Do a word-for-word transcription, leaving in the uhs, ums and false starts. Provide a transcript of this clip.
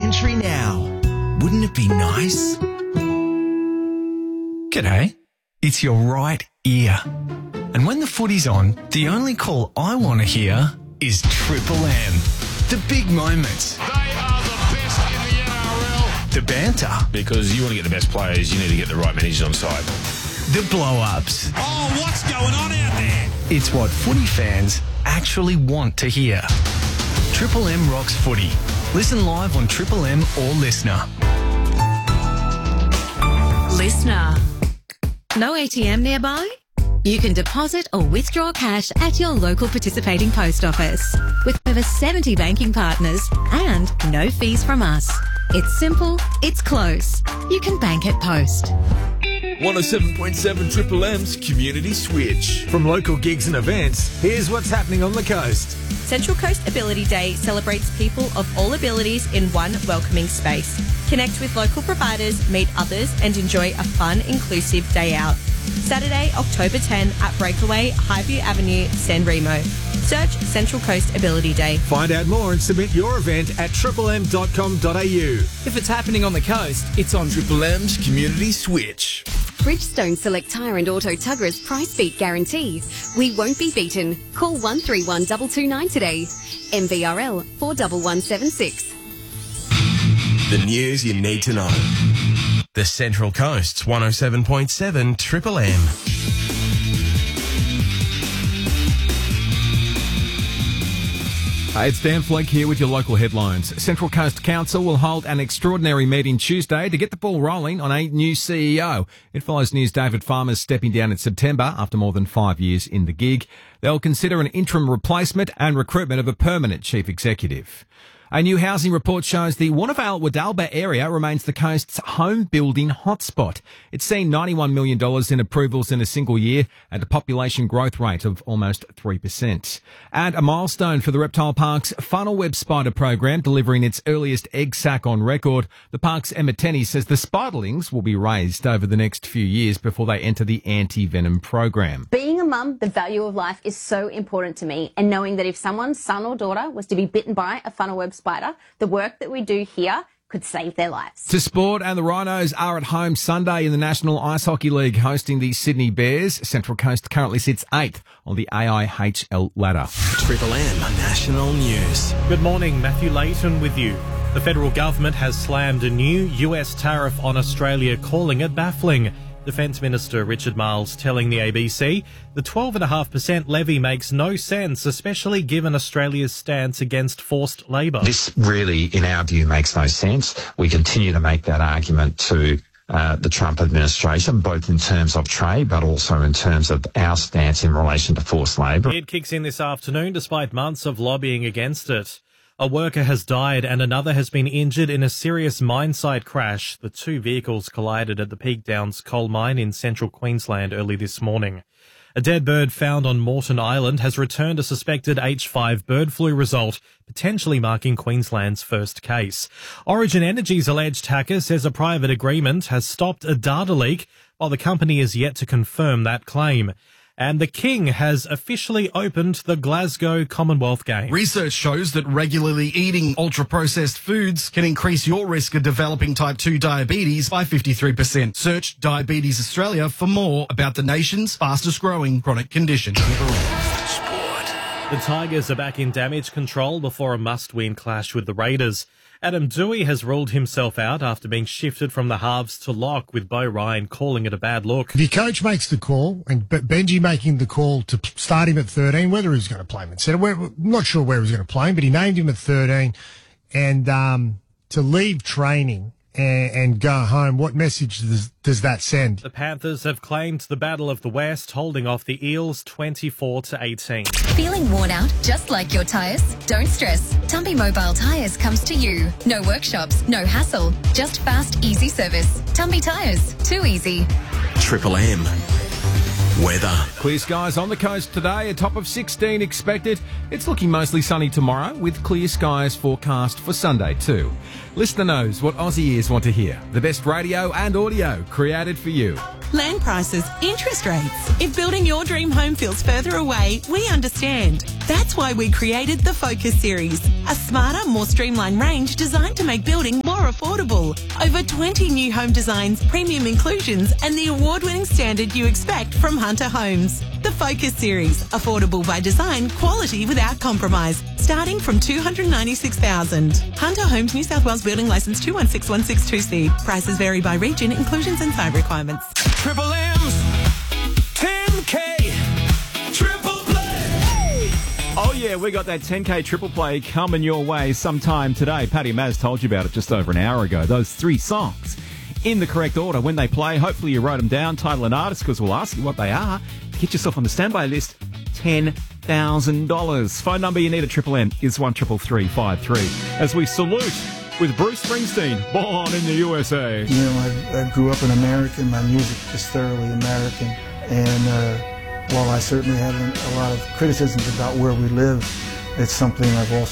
entry now. Wouldn't it be nice? G'day. It's your right ear. And when the footy's on, the only call I want to hear is Triple M. The big moments. They are the best in the N R L. The banter. Because you want to get the best players, you need to get the right managers on side. The blow-ups. Oh, what's going on out there? It's what footy fans actually want to hear. Triple M rocks footy. Listen live on Triple M or Listener. Listener. No A T M nearby? You can deposit or withdraw cash at your local participating post office with over seventy banking partners and no fees from us. It's simple, it's close. You can bank at Post. one oh seven point seven Triple M's Community Switch. From local gigs and events, here's what's happening on the coast. Central Coast Ability Day celebrates people of all abilities in one welcoming space. Connect with local providers, meet others and enjoy a fun, inclusive day out. Saturday, October tenth at Breakaway, Highview Avenue, San Remo. Search Central Coast Ability Day. Find out more and submit your event at triple m dot com dot a u. If it's happening on the coast, it's on Triple M's Community Switch. Bridgestone Select Tyre and Auto Tugger's price beat guarantee. We won't be beaten. Call one three one two two nine today. M V R L four one one seven six. The news you need to know. The Central Coast's one oh seven point seven Triple M. Hey, it's Dan Fleck here with your local headlines. Central Coast Council will hold an extraordinary meeting Tuesday to get the ball rolling on a new C E O. It follows news David Farmer's stepping down in September after more than five years in the gig. They'll consider an interim replacement and recruitment of a permanent chief executive. A new housing report shows the Warnervale-Wadalba area remains the coast's home building hotspot. It's seen ninety-one million dollars in approvals in a single year and a population growth rate of almost three percent. And a milestone for the Reptile Park's funnel web spider program, delivering its earliest egg sac on record. The park's Emma Tenney says the spiderlings will be raised over the next few years before they enter the anti-venom program. Being a mum, the value of life is so important to me, and knowing that if someone's son or daughter was to be bitten by a funnel web spider, the work that we do here could save their lives. To sport, and the Rhinos are at home Sunday in the National Ice Hockey League hosting the Sydney Bears. Central Coast currently sits eighth on the A I H L ladder. Triple M National News. Good morning, Matthew Layton with you. The federal government has slammed a new U S tariff on Australia, calling it baffling. Defence Minister Richard Marles telling the A B C the twelve point five percent levy makes no sense, especially given Australia's stance against forced labour. This really, in our view, makes no sense. We continue to make that argument to uh, the Trump administration, both in terms of trade, but also in terms of our stance in relation to forced labour. It kicks in this afternoon despite months of lobbying against it. A worker has died and another has been injured in a serious mine site crash. The two vehicles collided at the Peak Downs coal mine in central Queensland early this morning. A dead bird found on Moreton Island has returned a suspected H five bird flu result, potentially marking Queensland's first case. Origin Energy's alleged hacker says a private agreement has stopped a data leak, while the company is yet to confirm that claim. And the King has officially opened the Glasgow Commonwealth Games. Research shows that regularly eating ultra-processed foods can increase your risk of developing type two diabetes by fifty-three percent. Search Diabetes Australia for more about the nation's fastest-growing chronic condition. The Tigers are back in damage control before a must-win clash with the Raiders. Adam Dewey has ruled himself out after being shifted from the halves to lock, with Bo Ryan calling it a bad look. If your coach makes the call, and Benji making the call to start him at thirteen, whether he's going to play him at centre, we're not sure where he's going to play him, but he named him at thirteen, and um, to leave training and, and go home, what message does, does that send? The Panthers have claimed the Battle of the West, holding off the Eels twenty-four to eighteen. Feeling worn out, just like your tyres? Don't stress. Tumby Mobile Tyres comes to you. No workshops, no hassle, just fast, easy service. Tumby Tyres, too easy. Triple M. Weather. Clear skies on the coast today, a top of sixteen expected. It's looking mostly sunny tomorrow, with clear skies forecast for Sunday too. Listener knows what Aussie ears want to hear. The best radio and audio created for you. Land prices, interest rates. If building your dream home feels further away, we understand. That's why we created the Focus series, a smarter, more streamlined range designed to make building more affordable. Over twenty new home designs, premium inclusions, and the award-winning standard you expect from Hunter Homes. The Focus series, affordable by design, quality without compromise, starting from two hundred ninety-six thousand dollars. Hunter Homes, New South Wales Building Licence two one six one six two C. Prices vary by region, inclusions and site requirements. Triple M's ten K Triple Play. Oh yeah, we got that ten K triple play coming your way sometime today. Paddy Maz told you about it just over an hour ago. Those three songs in the correct order when they play. Hopefully you wrote them down, title and artist, because we'll ask you what they are. Get yourself on the standby list. ten thousand dollars. Phone number you need at Triple M is one triple three five three. As we salute with Bruce Springsteen, born in the U S A. You know, I, I grew up an American. My music is thoroughly American. And uh, while I certainly have a lot of criticisms about where we live, it's something I've also